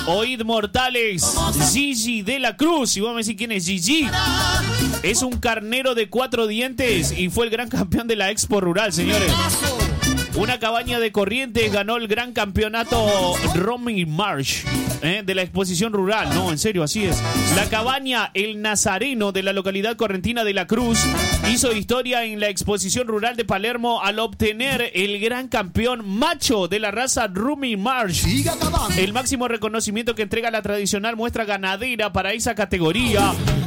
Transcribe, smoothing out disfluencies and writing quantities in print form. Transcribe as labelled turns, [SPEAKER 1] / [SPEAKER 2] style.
[SPEAKER 1] Oíd mortales, Gigi de la Cruz. Y vos me decís quién es Gigi. Es un carnero de 4 dientes y fue el gran campeón de la Expo Rural, señores. Una cabaña de Corrientes ganó el gran campeonato Romy Marsh de la exposición rural. No, en serio, así es. La cabaña El Nazareno de la localidad correntina de La Cruz hizo historia en la exposición rural de Palermo al obtener el gran campeón macho de la raza Romy Marsh. El máximo reconocimiento que entrega la tradicional muestra ganadera para esa categoría.